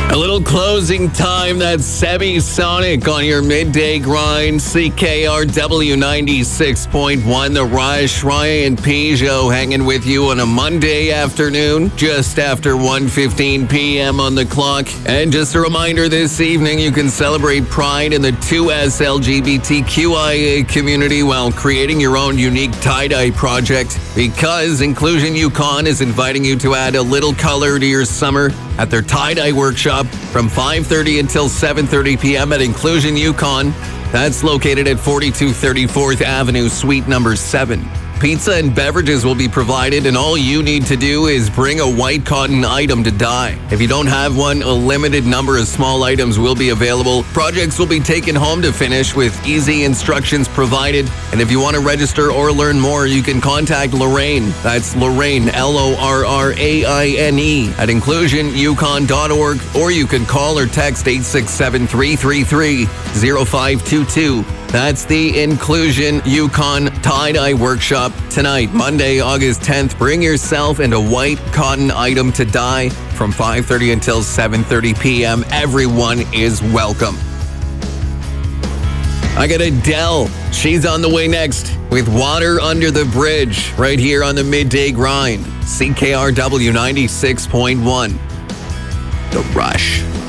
A little closing time, that's Semi-Sonic on your midday grind. CKRW 96.1, The Rush. Ryan Peugeot hanging with you on a Monday afternoon, just after 1:15 p.m. on the clock. And just a reminder, this evening you can celebrate Pride in the 2S LGBTQIA community while creating your own unique tie-dye project, because Inclusion Yukon is inviting you to add a little color to your summer at their tie-dye workshop from 5:30 until 7:30 p.m. at Inclusion Yukon. That's located at 4234th Avenue, Suite number 7. Pizza and beverages will be provided, and all you need to do is bring a white cotton item to dye. If you don't have one, a limited number of small items will be available. Projects will be taken home to finish with easy instructions provided. And if you want to register or learn more, you can contact Lorraine. That's Lorraine, Lorraine, at inclusionyukon.org, or you can call or text 867-333-0522. That's the Inclusion Yukon Tie-Dye Workshop tonight, Monday, August 10th. Bring yourself and a white cotton item to dye from 5:30 until 7:30 p.m. Everyone is welcome. I got Adele. She's on the way next with Water Under the Bridge right here on the Midday Grind. CKRW 96.1. The Rush.